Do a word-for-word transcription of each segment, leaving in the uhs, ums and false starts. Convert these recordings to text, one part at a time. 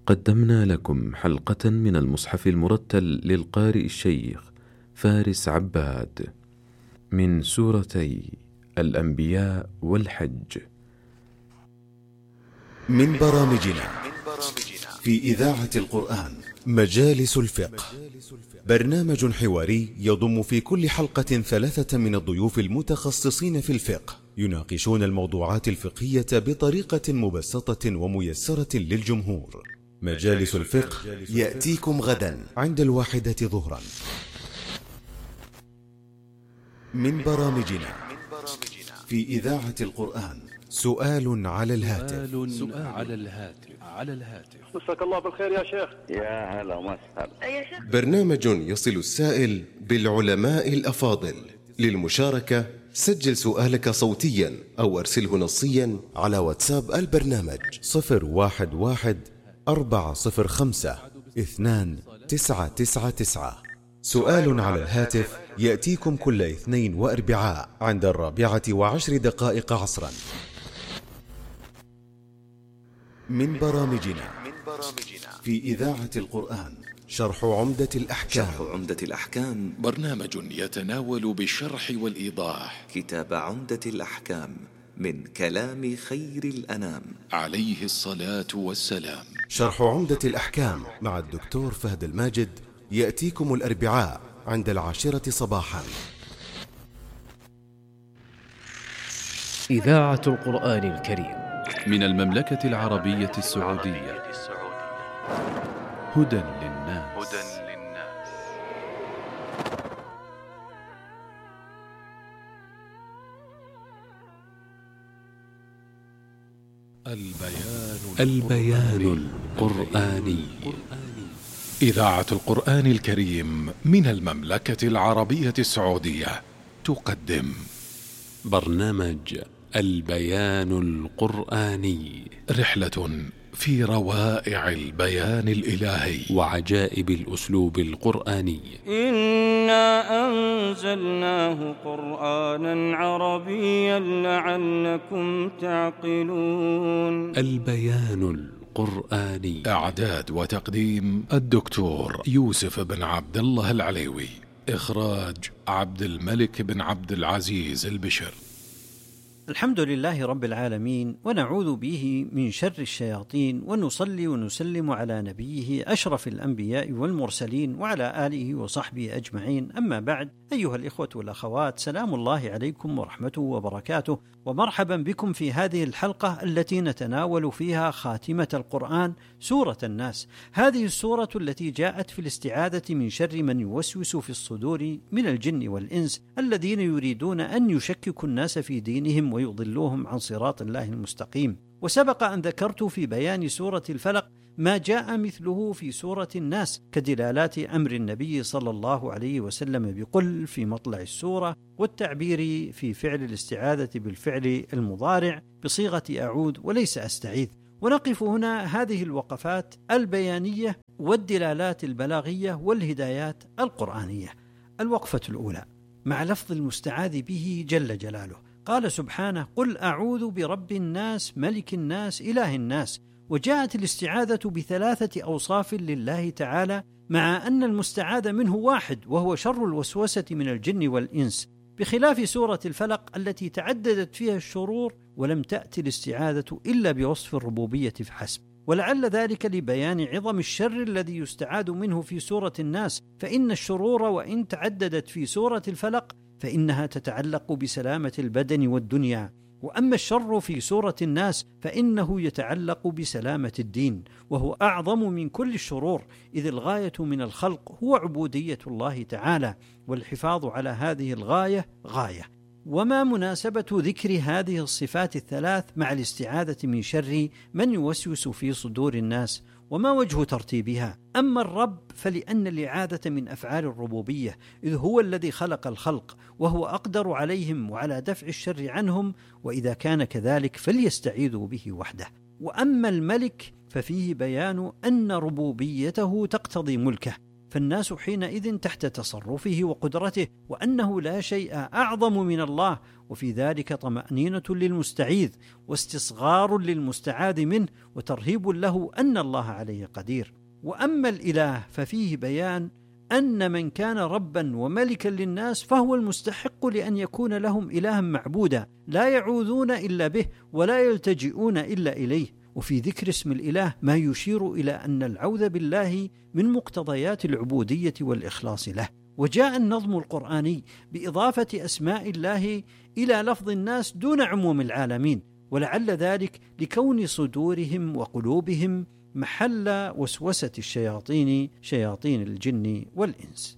قدمنا لكم حلقة من المصحف المرتل للقارئ الشيخ فارس عباد من سورتي الأنبياء والحج. من برامجنا في إذاعة القرآن مجالس الفقه، برنامج حواري يضم في كل حلقة ثلاثة من الضيوف المتخصصين في الفقه يناقشون الموضوعات الفقهية بطريقة مبسطة وميسرة للجمهور. مجالس الفقه يأتيكم غدا عند الواحدة ظهرا. من برامجنا في إذاعة القرآن سؤال على الهاتف. سؤال على الهاتف على الهاتف مساك الله بالخير يا شيخ. يا هلا وسهلا يا شيخ. برنامج يصل السائل بالعلماء الأفاضل. للمشاركة سجل سؤالك صوتيا أو أرسله نصيا على واتساب البرنامج صفر واحد واحد أربعة صفر خمسة اثنان تسعة تسعة تسعة. سؤال على الهاتف يأتيكم كل اثنين وأربعاء عند الرابعة وعشر دقائق عصرا. من برامجنا في إذاعة القرآن شرح عمدة الأحكام. شرح عمدة الأحكام برنامج يتناول بالشرح والإيضاح كتاب عمدة الأحكام من كلام خير الأنام عليه الصلاة والسلام. شرح عمدة الأحكام مع الدكتور فهد الماجد يأتيكم الأربعاء عند العاشرة صباحا. إذاعة القرآن الكريم من المملكة العربية السعودية. هدى للناس. البيان البيان القرآني. إذاعة القرآن الكريم من المملكة العربية السعودية تقدم برنامج البيان القرآني، رحلة في روائع البيان الإلهي وعجائب الأسلوب القرآني. إنا أنزلناه قرآنا عربيا لعلكم تعقلون. البيان القرآني. إعداد وتقديم الدكتور يوسف بن عبد الله العليوي. إخراج عبد الملك بن عبد العزيز البشر. الحمد لله رب العالمين، ونعوذ به من شر الشياطين، ونصلي ونسلم على نبيه أشرف الأنبياء والمرسلين وعلى آله وصحبه أجمعين. أما بعد، أيها الإخوة والأخوات، سلام الله عليكم ورحمته وبركاته، ومرحبا بكم في هذه الحلقة التي نتناول فيها خاتمة القرآن، سورة الناس. هذه السورة التي جاءت في الاستعاذة من شر من يوسوس في الصدور من الجن والإنس الذين يريدون أن يشككوا الناس في دينهم ويضلوهم عن صراط الله المستقيم. وسبق أن ذكرت في بيان سورة الفلق ما جاء مثله في سورة الناس كدلالات أمر النبي صلى الله عليه وسلم بقل في مطلع السورة، والتعبير في فعل الاستعاذة بالفعل المضارع بصيغة أعود وليس أستعيذ. ونقف هنا هذه الوقفات البيانية والدلالات البلاغية والهدايات القرآنية. الوقفة الأولى مع لفظ المستعاذ به جل جلاله. قال سبحانه: قل أعوذ برب الناس ملك الناس إله الناس. وجاءت الاستعاذة بثلاثة أوصاف لله تعالى، مع أن المستعاذ منه واحد وهو شر الوسوسة من الجن والإنس، بخلاف سورة الفلق التي تعددت فيها الشرور ولم تأتي الاستعاذة إلا بوصف الربوبية فحسب. ولعل ذلك لبيان عظم الشر الذي يستعاذ منه في سورة الناس، فإن الشرور وإن تعددت في سورة الفلق فإنها تتعلق بسلامة البدن والدنيا، وأما الشر في سورة الناس فإنه يتعلق بسلامة الدين، وهو أعظم من كل الشرور، إذ الغاية من الخلق هو عبودية الله تعالى، والحفاظ على هذه الغاية غاية. وما مناسبة ذكر هذه الصفات الثلاث مع الاستعاذة من شر من يوسوس في صدور الناس؟ وما وجه ترتيبها؟ أما الرب فلأن الإعاذة من أفعال الربوبية، إذ هو الذي خلق الخلق وهو أقدر عليهم وعلى دفع الشر عنهم، وإذا كان كذلك فليستعيذوا به وحده. وأما الملك ففيه بيان أن ربوبيته تقتضي ملكه، فالناس حينئذ تحت تصرفه وقدرته، وأنه لا شيء أعظم من الله، وفي ذلك طمأنينة للمستعيذ واستصغار للمستعاذ منه وترهيب له أن الله عليه قدير. وأما الإله ففيه بيان أن من كان ربا وملكا للناس فهو المستحق لأن يكون لهم إلها معبودا لا يعوذون إلا به ولا يلتجئون إلا إليه. وفي ذكر اسم الإله ما يشير إلى أن العوذ بالله من مقتضيات العبودية والإخلاص له. وجاء النظم القرآني بإضافة أسماء الله إلى لفظ الناس دون عموم العالمين، ولعل ذلك لكون صدورهم وقلوبهم محل وسوسة الشياطين شياطين الجن والإنس.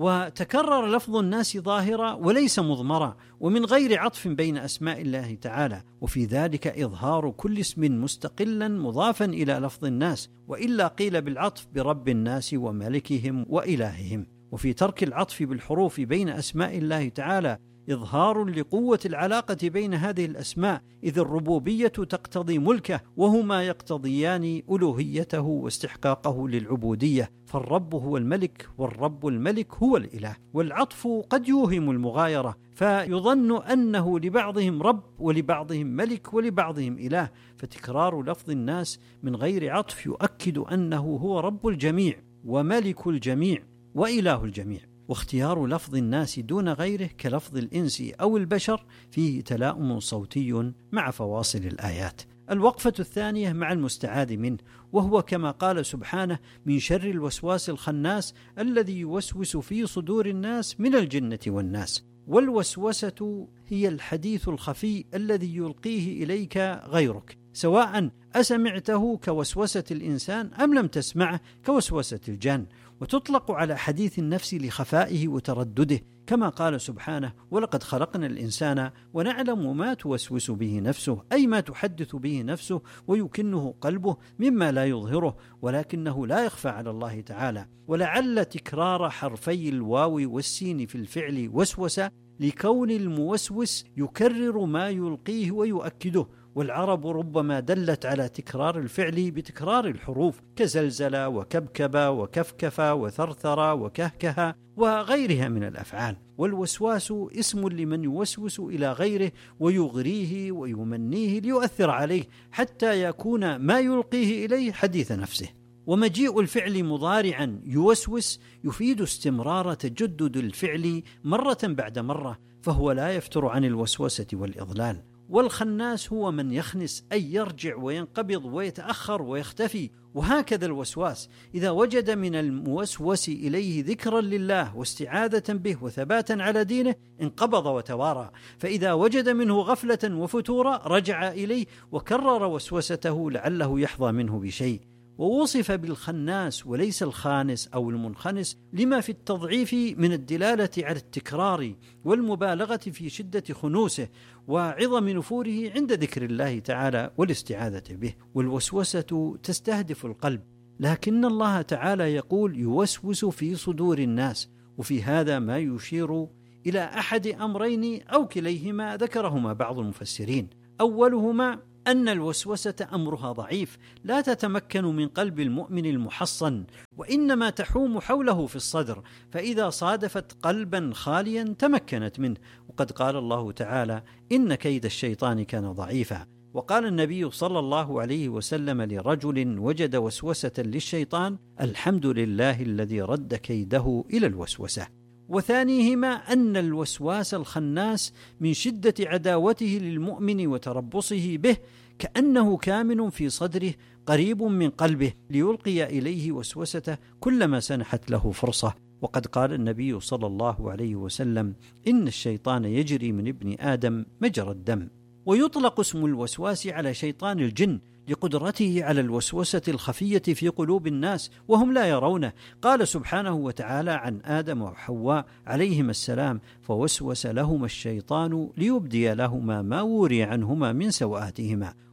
وتكرر لفظ الناس ظاهرا وليس مضمرا ومن غير عطف بين أسماء الله تعالى، وفي ذلك إظهار كل اسم مستقلا مضافا إلى لفظ الناس، وإلا قيل بالعطف برب الناس وملكهم وإلههم. وفي ترك العطف بالحروف بين أسماء الله تعالى إظهار لقوة العلاقة بين هذه الأسماء، إذ الربوبية تقتضي ملكه وهما يقتضيان ألوهيته واستحقاقه للعبودية، فالرب هو الملك والرب الملك هو الإله. والعطف قد يوهم المغايرة فيظن أنه لبعضهم رب ولبعضهم ملك ولبعضهم إله، فتكرار لفظ الناس من غير عطف يؤكد أنه هو رب الجميع وملك الجميع وإله الجميع. واختيار لفظ الناس دون غيره كلفظ الإنس أو البشر فيه تلاؤم صوتي مع فواصل الآيات. الوقفة الثانية مع المستعاذ منه، وهو كما قال سبحانه: من شر الوسواس الخناس الذي يوسوس في صدور الناس من الجنة والناس. والوسوسة هي الحديث الخفي الذي يلقيه إليك غيرك، سواء أسمعته كوسوسة الإنسان أم لم تسمعه كوسوسة الجن، وتطلق على حديث النفس لخفائه وتردده، كما قال سبحانه: ولقد خلقنا الإنسان ونعلم ما توسوس به نفسه، أي ما تحدث به نفسه ويكنه قلبه مما لا يظهره، ولكنه لا يخفى على الله تعالى. ولعل تكرار حرفي الواو والسين في الفعل وسوسة لكون الموسوس يكرر ما يلقيه ويؤكده، والعرب ربما دلت على تكرار الفعل بتكرار الحروف كزلزل وكبكب وكفكف وثرثر وكهكه وغيرها من الأفعال. والوسواس اسم لمن يوسوس إلى غيره ويغريه ويمنيه ليؤثر عليه حتى يكون ما يلقيه إليه حديث نفسه. ومجيء الفعل مضارعا يوسوس يفيد استمرار تجدد الفعل مرة بعد مرة، فهو لا يفتر عن الوسوسة والإضلال. والخناس هو من يخنس، أي يرجع وينقبض ويتأخر ويختفي. وهكذا الوسواس إذا وجد من الموسوس إليه ذكرا لله واستعاذة به وثباتا على دينه انقبض وتوارى، فإذا وجد منه غفلة وفتورا رجع إليه وكرر وسوسته لعله يحظى منه بشيء. ووصف بالخناس وليس الخانس أو المنخنس لما في التضعيف من الدلالة على التكرار والمبالغة في شدة خنوسه وعظم نفوره عند ذكر الله تعالى والاستعاذة به. والوسوسة تستهدف القلب، لكن الله تعالى يقول يوسوس في صدور الناس، وفي هذا ما يشير إلى أحد أمرين أو كليهما ذكرهما بعض المفسرين. أولهما أن الوسوسة أمرها ضعيف لا تتمكن من قلب المؤمن المحصن، وإنما تحوم حوله في الصدر، فإذا صادفت قلبا خاليا تمكنت منه. وقد قال الله تعالى: إن كيد الشيطان كان ضعيفا. وقال النبي صلى الله عليه وسلم لرجل وجد وسوسة للشيطان: الحمد لله الذي رد كيده إلى الوسوسة. وثانيهما أن الوسواس الخناس من شدة عداوته للمؤمن وتربصه به كأنه كامن في صدره قريب من قلبه ليلقي إليه وسوسته كلما سنحت له فرصة. وقد قال النبي صلى الله عليه وسلم: إن الشيطان يجري من ابن آدم مجرى الدم. ويطلق اسم الوسواس على شيطان الجن لقدرته على الوسوسة الخفية في قلوب الناس وهم لا يرونه. قال سبحانه وتعالى عن آدم وحواء عليهما السلام: فوسوس لهما الشيطان ليبدي لهما ما وري عنهما من سوآتهما.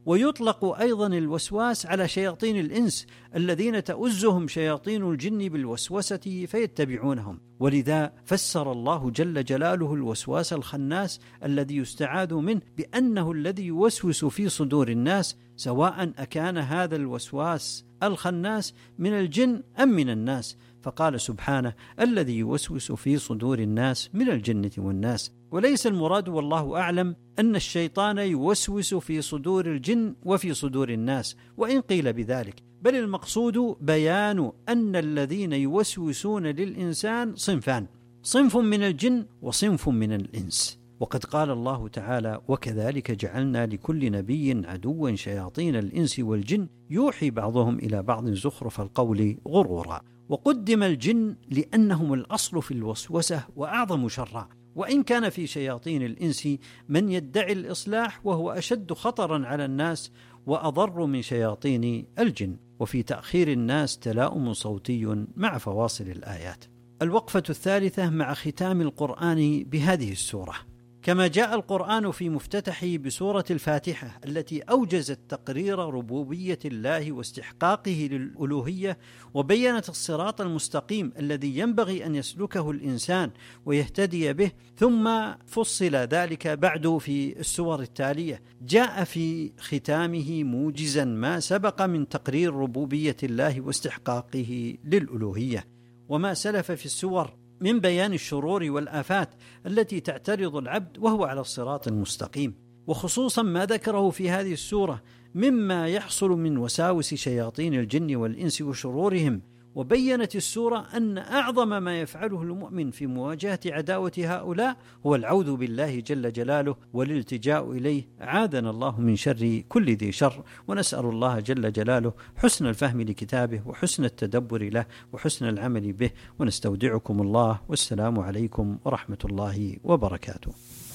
ويطلق أيضا الوسواس على شياطين الإنس الذين تؤزهم شياطين الجن بالوسوسة فيتبعونهم، ولذا فسر الله جل جلاله الوسواس الخناس الذي يستعاذ منه بأنه الذي يوسوس في صدور الناس، سواء أكان هذا الوسواس الخناس من الجن أم من الناس، فقال سبحانه: الذي يوسوس في صدور الناس من الجنة والناس. وليس المراد والله أعلم أن الشيطان يوسوس في صدور الجن وفي صدور الناس، وإن قيل بذلك، بل المقصود بيان أن الذين يوسوسون للإنسان صنفان: صنف من الجن وصنف من الإنس. وقد قال الله تعالى: وكذلك جعلنا لكل نبي عدوا شياطين الإنس والجن يوحي بعضهم إلى بعض زخرف القول غرورا. وقدم الجن لأنهم الأصل في الوسوسة وأعظم شرا، وإن كان في شياطين الإنس من يدعي الإصلاح وهو أشد خطرا على الناس وأضر من شياطين الجن. وفي تأخير الناس تلاؤم صوتي مع فواصل الآيات. الوقفة الثالثة مع ختام القرآن بهذه السورة. كما جاء القرآن في مفتتحه بسورة الفاتحة التي أوجزت تقرير ربوبية الله واستحقاقه للألوهية، وبينت الصراط المستقيم الذي ينبغي أن يسلكه الإنسان ويهتدي به، ثم فصل ذلك بعد في السور التالية، جاء في ختامه موجزا ما سبق من تقرير ربوبية الله واستحقاقه للألوهية، وما سلف في السور من بيان الشرور والآفات التي تعترض العبد وهو على الصراط المستقيم، وخصوصا ما ذكره في هذه السورة مما يحصل من وساوس شياطين الجن والإنس وشرورهم. وبينت السورة أن أعظم ما يفعله المؤمن في مواجهة عداوة هؤلاء هو العوذ بالله جل جلاله والالتجاء إليه، عاذنا الله من شر كل ذي شر. ونسأل الله جل جلاله حسن الفهم لكتابه وحسن التدبر له وحسن العمل به، ونستودعكم الله، والسلام عليكم ورحمة الله وبركاته.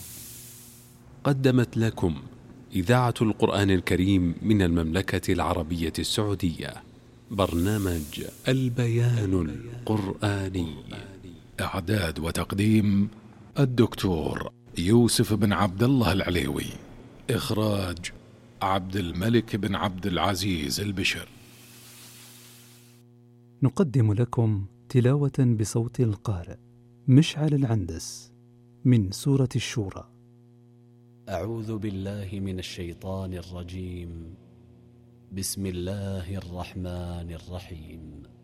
قدمت لكم إذاعة القرآن الكريم من المملكة العربية السعودية برنامج البيان القرآني. إعداد وتقديم الدكتور يوسف بن عبد الله العليوي. إخراج عبد الملك بن عبد العزيز البشر. نقدم لكم تلاوة بصوت القارئ مشعل العندس من سورة الشورى. أعوذ بالله من الشيطان الرجيم. بسم الله الرحمن الرحيم.